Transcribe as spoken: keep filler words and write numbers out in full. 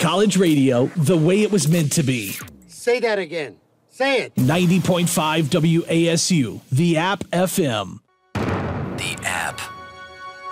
College radio, the way it was meant to be. Say that again. Say it. ninety point five W A S U, the App F M. The App.